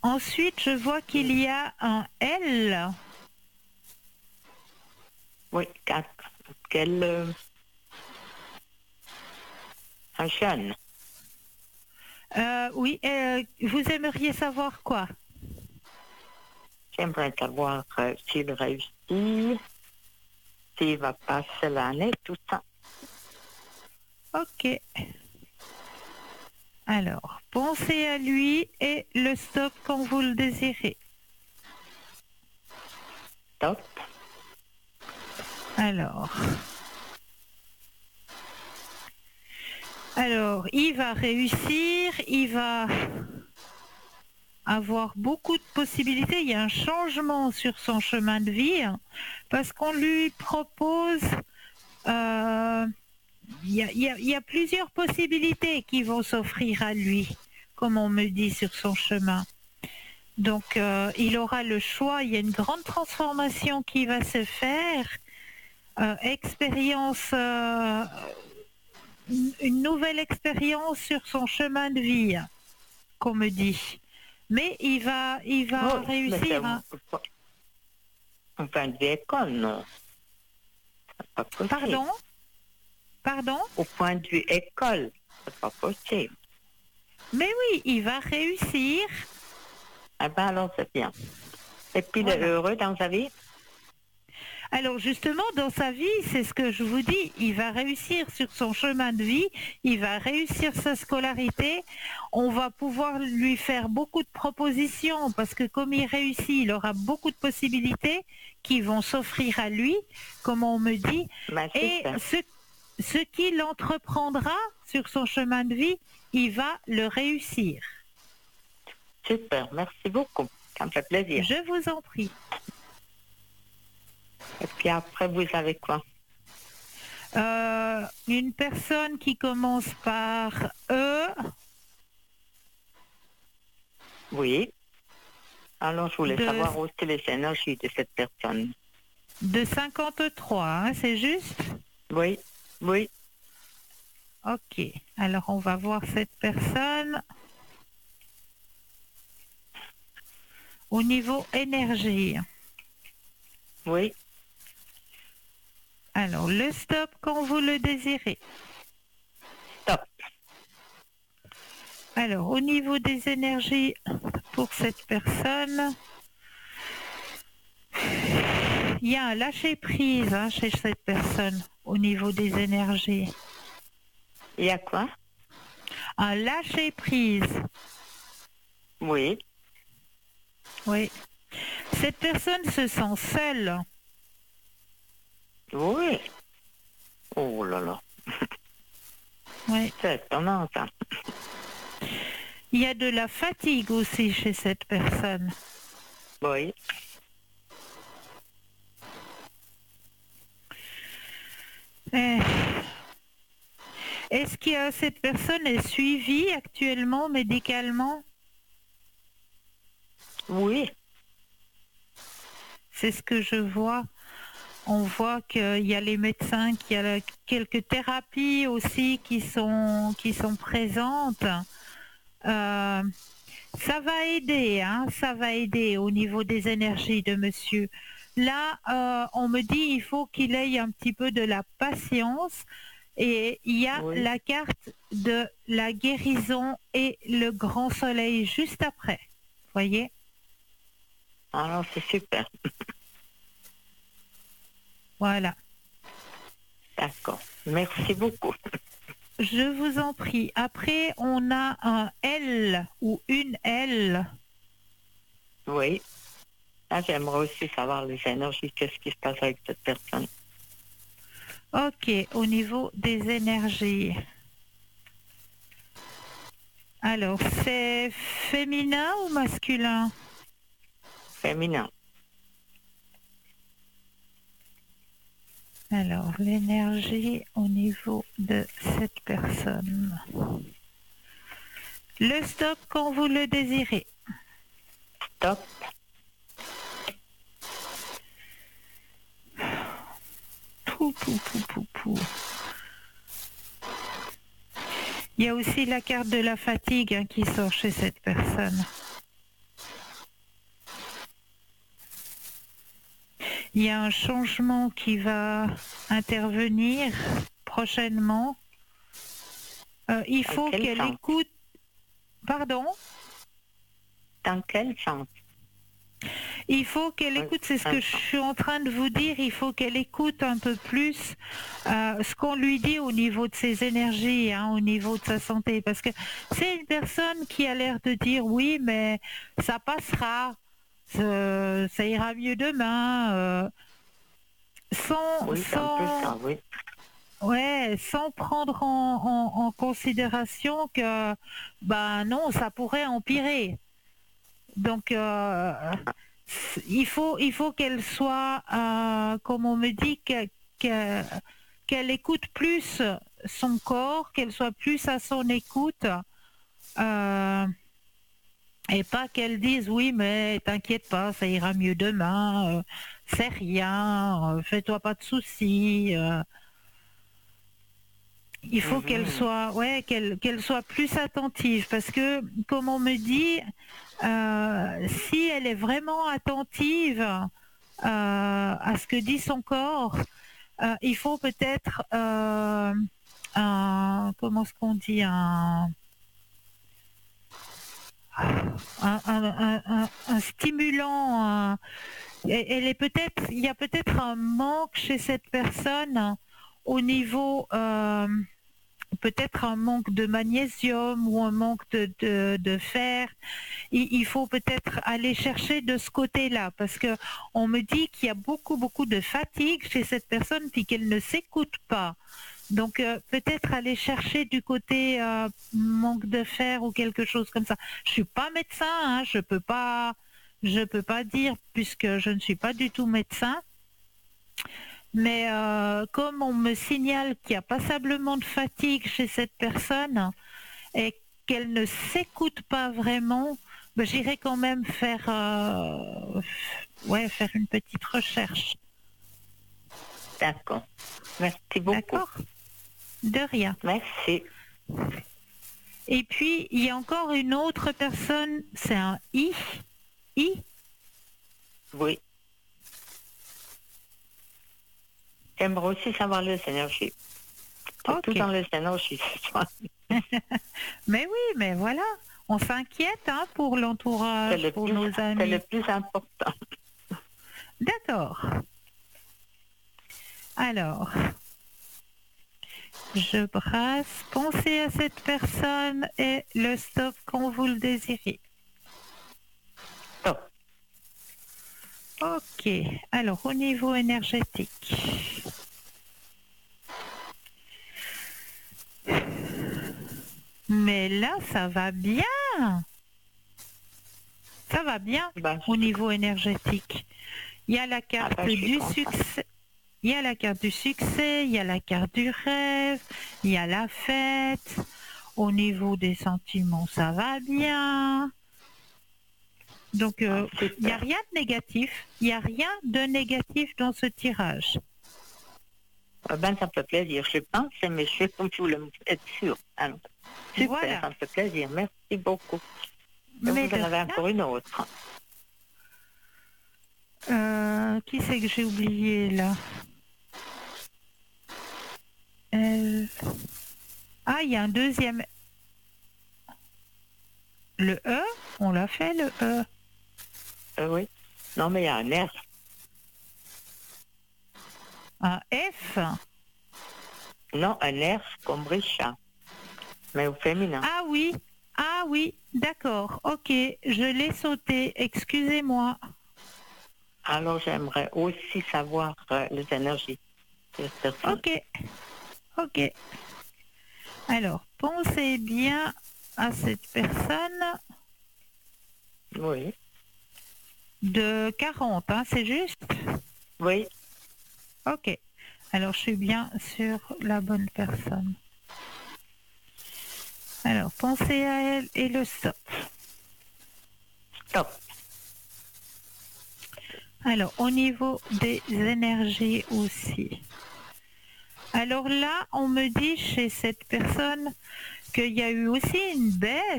Ensuite, je vois qu'il y a un L. Oui, quel un jeune. Oui, vous aimeriez savoir quoi? J'aimerais savoir s'il réussit, s'il va passer l'année, tout ça. Ok. Alors, pensez à lui et le stop quand vous le désirez. Top. Alors, il va réussir, il va avoir beaucoup de possibilités. Il y a un changement sur son chemin de vie parce qu'on lui propose. Il y a plusieurs possibilités qui vont s'offrir à lui, comme on me dit sur son chemin. Donc, il aura le choix. Il y a une grande transformation qui va se faire. Une nouvelle expérience sur son chemin de vie, qu'on me dit. Mais il va Oui, mais c'est réussir. Hein. un point de vue école, non. C'est pas possible. Pardon. Au point de vue école, c'est pas possible. Mais oui, il va réussir. Ah ben alors c'est bien. Et puis Voilà. il est heureux dans sa vie. Alors justement, dans sa vie, c'est ce que je vous dis, il va réussir sur son chemin de vie, il va réussir sa scolarité, on va pouvoir lui faire beaucoup de propositions parce que comme il réussit, il aura beaucoup de possibilités qui vont s'offrir à lui, comme on me dit, Ben, et super. ce qu'il entreprendra sur son chemin de vie, il va le réussir. Super, merci beaucoup. Ça me fait plaisir. Je vous en prie. Et puis après, vous savez quoi? Une personne qui commence par E. Oui. Alors, je voulais de, savoir aussi les énergies de cette personne. de 53, hein, c'est juste? Oui, oui, Ok, alors on va voir cette personne au niveau énergie. oui. Alors, le stop quand vous le désirez. Top. Alors, au niveau des énergies pour cette personne, il y a un lâcher-prise chez cette personne au niveau des énergies. Il y a quoi? Un lâcher-prise. Oui. Oui. Cette personne se sent seule. Oui. Oh là là. Oui. C'est étonnant, ça. Il y a de la fatigue aussi chez cette personne. Oui. Est-ce que cette personne est suivie actuellement médicalement? Oui. C'est ce que je vois. On voit qu'il y a les médecins, qu'il y a quelques thérapies aussi qui sont présentes. Ça va aider, hein, ça va aider au niveau des énergies de monsieur. Là, on me dit il faut qu'il ait un petit peu de la patience et il y a Oui. la carte de la guérison et le grand soleil juste après. Voyez? Alors, c'est super. Voilà. D'accord. Merci beaucoup. Je vous en prie. Après, on a un L ou une L. Oui. Là, j'aimerais aussi savoir les énergies, qu'est-ce qui se passe avec cette personne. Ok, au niveau des énergies. Alors, c'est féminin ou masculin? Féminin. Alors, l'énergie au niveau de cette personne. Le stop quand vous le désirez. Top. Pou, pou, pou, pou, pou. Il y a aussi la carte de la fatigue qui sort chez cette personne. Il y a un changement qui va intervenir prochainement. Il faut qu'elle écoute... Pardon? Dans quel sens? Il faut qu'elle écoute, c'est ce que je suis en train de vous dire, il faut qu'elle écoute un peu plus ce qu'on lui dit au niveau de ses énergies, au niveau de sa santé. Parce que c'est une personne qui a l'air de dire oui, mais ça passera, ça ira mieux demain, sans prendre en considération que, non, ça pourrait empirer. Donc, il faut qu'elle soit, comme on me dit, qu'elle écoute plus son corps, qu'elle soit plus à son écoute, et pas qu'elle dise oui, mais t'inquiète pas, ça ira mieux demain, c'est rien, fais-toi pas de soucis. Il faut qu'elle soit, qu'elle soit plus attentive, parce que, comme on me dit, si elle est vraiment attentive à ce que dit son corps, il faut peut-être comment est-ce qu'on dit, un stimulant. Elle est peut-être, il y a peut-être un manque chez cette personne au niveau, peut-être un manque de magnésium ou un manque de fer. Il faut peut-être aller chercher de ce côté-là, parce que on me dit qu'il y a beaucoup de fatigue chez cette personne puis qu'elle ne s'écoute pas. Donc peut-être aller chercher du côté manque de fer ou quelque chose comme ça. Je suis pas médecin, je peux pas dire, puisque je ne suis pas du tout médecin. Mais comme on me signale qu'il y a passablement de fatigue chez cette personne et qu'elle ne s'écoute pas vraiment, j'irai quand même faire une petite recherche. D'accord. Merci beaucoup. D'accord. De rien. Merci. Et puis, il y a encore une autre personne, c'est un I. Oui. J'aimerais aussi savoir les énergies. C'est tout dans les énergies ce soir. Mais oui, mais voilà. On s'inquiète pour l'entourage, pour nos amis. C'est le plus important. D'accord. Alors, je brasse. Pensez à cette personne et le stop quand vous le désirez. Stop. Ok. Alors, au niveau énergétique. Mais là, ça va bien. Ça va bien au niveau énergétique. Il y a la carte du succès. Il y a la carte du succès, il y a la carte du rêve, il y a la fête. Au niveau des sentiments, ça va bien. Donc, il n'y a rien de négatif. Il n'y a rien de négatif dans ce tirage. Ça me fait plaisir. Je pense, mais je voulais être sûre. Alors, super, voilà. Ça me fait plaisir. Merci beaucoup. Mais vous en avez encore une autre. Qui c'est que j'ai oublié là? Ah, il y a un deuxième. Le E, on l'a fait, le E. Oui. Non, mais il y a un R. Un F? Non, un R comme Richard, mais au féminin. Ah oui, d'accord, ok, je l'ai sauté, excusez-moi. Alors j'aimerais aussi savoir les énergies de cette personne. Ok. Alors, pensez bien à cette personne. Oui. De 40, c'est juste? Oui. Ok. Alors, je suis bien sur la bonne personne. Alors, pensez à elle et le stop. Stop. Alors, au niveau des énergies aussi. Alors là, on me dit chez cette personne qu'il y a eu aussi une baisse